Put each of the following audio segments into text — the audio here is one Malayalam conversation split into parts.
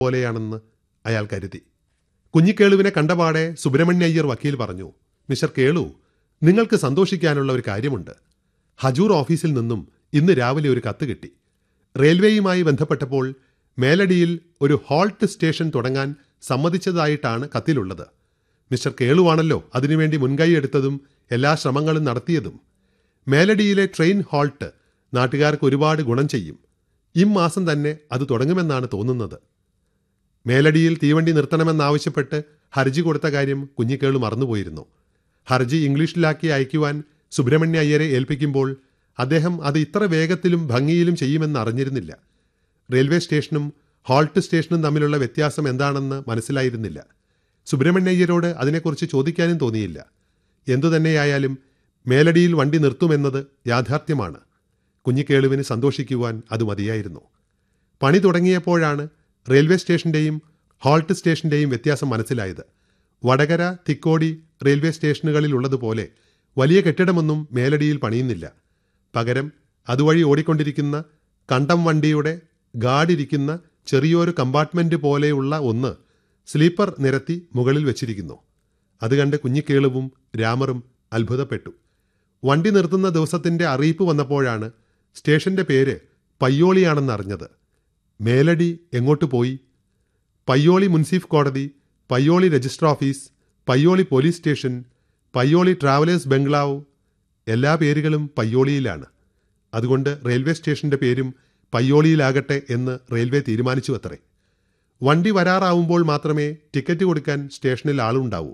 പോലെയാണെന്ന് അയാൾ കരുതി. കുഞ്ഞിക്കേളുവിനെ കണ്ടപാടെ സുബ്രഹ്മണ്യ അയ്യർ വക്കീൽ പറഞ്ഞു, മിസ്റ്റർ കേളു, നിങ്ങൾക്ക് സന്തോഷിക്കാനുള്ള ഒരു കാര്യമുണ്ട്. ഹജൂർ ഓഫീസിൽ നിന്നും ഇന്ന് രാവിലെ ഒരു കത്ത് കിട്ടി. റെയിൽവേയുമായി ബന്ധപ്പെട്ടപ്പോൾ മേലടിയിൽ ഒരു ഹോൾട്ട് സ്റ്റേഷൻ തുടങ്ങാൻ സമ്മതിച്ചതായിട്ടാണ് കത്തിലുള്ളത്. മിസ്റ്റർ കേളുവാണല്ലോ അതിനുവേണ്ടി മുൻകൈ എടുത്തതും എല്ലാ ശ്രമങ്ങളും നടത്തിയതും. മേലടിയിലെ ട്രെയിൻ ഹോൾട്ട് നാട്ടുകാർക്ക് ഒരുപാട് ഗുണം ചെയ്യും. മാസം തന്നെ അത് തുടങ്ങുമെന്നാണ് തോന്നുന്നത്. മേലടിയിൽ തീവണ്ടി നിർത്തണമെന്നാവശ്യപ്പെട്ട് ഹർജി കൊടുത്ത കാര്യം കുഞ്ഞിക്കേളു മറന്നുപോയിരുന്നു. ഹർജി ഇംഗ്ലീഷിലാക്കി അയക്കുവാൻ സുബ്രഹ്മണ്യ അയ്യരെ ഏൽപ്പിക്കുമ്പോൾ അദ്ദേഹം അത് ഇത്ര വേഗത്തിലും ഭംഗിയിലും ചെയ്യുമെന്ന് അറിഞ്ഞിരുന്നില്ല. റെയിൽവേ സ്റ്റേഷനും ഹോൾട്ട് സ്റ്റേഷനും തമ്മിലുള്ള വ്യത്യാസം എന്താണെന്ന് മനസ്സിലായിരുന്നില്ല. സുബ്രഹ്മണ്യ അയ്യരോട് അതിനെക്കുറിച്ച് ചോദിക്കാനും തോന്നിയില്ല. എന്തുതന്നെയായാലും മേലടിയിൽ വണ്ടി നിർത്തുമെന്നത് യാഥാർത്ഥ്യമാണ്. കുഞ്ഞിക്കേളുവിന് സന്തോഷിക്കുവാൻ അത് മതിയായിരുന്നു. പണി തുടങ്ങിയപ്പോഴാണ് റെയിൽവേ സ്റ്റേഷൻ്റെയും ഹോൾട്ട് സ്റ്റേഷൻ്റെയും വ്യത്യാസം മനസ്സിലായത്. വടകര, തിക്കോടി റെയിൽവേ സ്റ്റേഷനുകളിലുള്ളതുപോലെ വലിയ കെട്ടിടമൊന്നും മേലടിയിൽ പണിയുന്നില്ല. പകരം അതുവഴി ഓടിക്കൊണ്ടിരിക്കുന്ന കണ്ടം വണ്ടിയുടെ ഗാർഡിരിക്കുന്ന ചെറിയൊരു കമ്പാർട്ട്മെൻറ്റ് പോലെയുള്ള ഒന്ന് സ്ലീപ്പർ നിരത്തി മുകളിൽ വെച്ചിരിക്കുന്നു. അത് കണ്ട് കുഞ്ഞിക്കേളുവും രാമറും അത്ഭുതപ്പെട്ടു. വണ്ടി നിർത്തുന്ന ദിവസത്തിൻ്റെ അറിയിപ്പ് വന്നപ്പോഴാണ് സ്റ്റേഷൻ്റെ പേര് പയ്യോളിയാണെന്നറിഞ്ഞത്. മേലടി എങ്ങോട്ട് പോയി? പയ്യോളി മുൻസിഫ് കോടതി, Payyoli register office, Payyoli police station, Payyoli travellers ബംഗ്ലാവ്, എല്ലാ പേരുകളും പയ്യോളിയിലാണ്. അതുകൊണ്ട് റെയിൽവേ സ്റ്റേഷൻ്റെ പേരും പയ്യോളിയിലാകട്ടെ എന്ന് റെയിൽവേ തീരുമാനിച്ചു അത്രേ. വണ്ടി വരാറാവുമ്പോൾ മാത്രമേ ടിക്കറ്റ് കൊടുക്കാൻ സ്റ്റേഷനിൽ ആളുണ്ടാവൂ.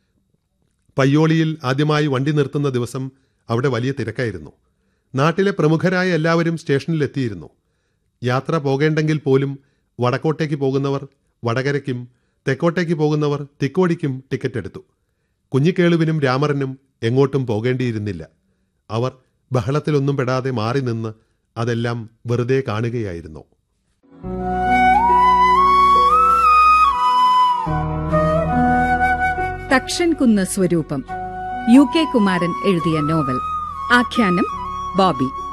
പയ്യോളിയിൽ ആദ്യമായി വണ്ടി നിർത്തുന്ന ദിവസം അവിടെ വലിയ തിരക്കായിരുന്നു. നാട്ടിലെ പ്രമുഖരായ എല്ലാവരും സ്റ്റേഷനിലെത്തിയിരുന്നു. യാത്ര പോകേണ്ടെങ്കിൽ പോലും വടക്കോട്ടേക്ക് പോകുന്നവർ വടകരയ്ക്കും തെക്കോട്ടേക്ക് പോകുന്നവർ തിക്കോടിക്കും ടിക്കറ്റ് എടുത്തു. കുഞ്ഞിക്കേളുവിനും രാമറിനും എങ്ങോട്ടും പോകേണ്ടിയിരുന്നില്ല. അവർ ബഹളത്തിലൊന്നും പെടാതെ മാറി നിന്ന് അതെല്ലാം വെറുതെ കാണുകയായിരുന്നു. തക്ഷൻകുന്ന് സ്വരൂപം, UK കുമാരൻ എഴുതിയ നോവൽ. ആഖ്യാനം ബോബി.